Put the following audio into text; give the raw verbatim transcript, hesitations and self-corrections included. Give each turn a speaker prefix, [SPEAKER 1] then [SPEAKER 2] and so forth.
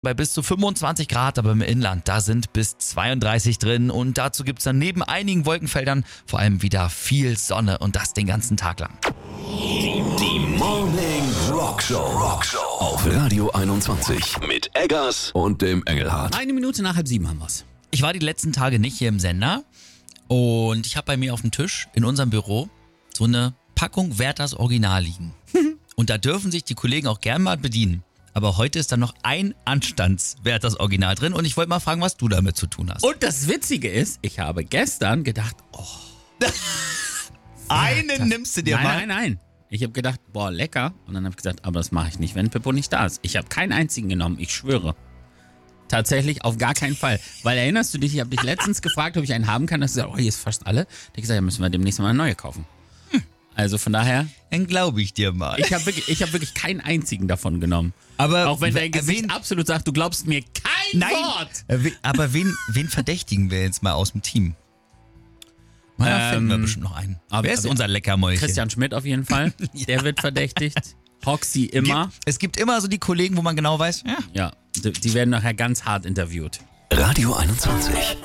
[SPEAKER 1] Bei bis zu fünfundzwanzig Grad, aber im Inland, da sind bis zweiunddreißig drin. Und dazu gibt's dann neben einigen Wolkenfeldern vor allem wieder viel Sonne und das den ganzen Tag lang.
[SPEAKER 2] Die Morning Rockshow. Rockshow auf Radio einundzwanzig mit Eggers und dem Engelhardt.
[SPEAKER 3] Eine Minute nach halb sieben haben wir's.
[SPEAKER 1] Ich war die letzten Tage nicht hier im Sender und ich habe bei mir auf dem Tisch in unserem Büro so eine Packung Werthers Original liegen. Und da dürfen sich die Kollegen auch gern mal bedienen. Aber heute ist da noch ein Anstands-Werthers Original drin und ich wollte mal fragen, was du damit zu tun hast.
[SPEAKER 3] Und das Witzige ist, ich habe gestern gedacht, oh.
[SPEAKER 1] Einen nimmst du dir
[SPEAKER 3] nein,
[SPEAKER 1] mal?
[SPEAKER 3] Nein, nein, nein. Ich habe gedacht, boah, lecker. Und dann habe ich gesagt, aber das mache ich nicht, wenn Pippo nicht da ist. Ich habe keinen einzigen genommen, ich schwöre. Tatsächlich auf gar keinen Fall. Weil erinnerst du dich, ich habe dich letztens gefragt, ob ich einen haben kann. Da hast du gesagt, oh, hier ist fast alle. Da habe ich gesagt, ja, müssen wir demnächst mal eine neue kaufen. Hm. Also von daher...
[SPEAKER 1] Dann glaube ich dir mal.
[SPEAKER 3] Ich habe wirklich, ich hab wirklich keinen einzigen davon genommen.
[SPEAKER 1] Aber
[SPEAKER 3] auch wenn dein Gesicht
[SPEAKER 1] wen,
[SPEAKER 3] absolut sagt, du glaubst mir kein
[SPEAKER 1] nein,
[SPEAKER 3] Wort.
[SPEAKER 1] Äh, aber wen, wen verdächtigen wir jetzt mal aus dem Team? Da
[SPEAKER 3] Ähm,
[SPEAKER 1] finden wir bestimmt noch einen.
[SPEAKER 3] aber-
[SPEAKER 1] Wer ist
[SPEAKER 3] aber-
[SPEAKER 1] unser Leckermäulchen?
[SPEAKER 3] Christian Schmidt auf jeden Fall. Der wird verdächtigt. Hoxie immer.
[SPEAKER 1] Gibt, es gibt immer so die Kollegen, wo man genau weiß, ja,
[SPEAKER 3] Ja, die die werden nachher ganz hart interviewt.
[SPEAKER 2] Radio einundzwanzig.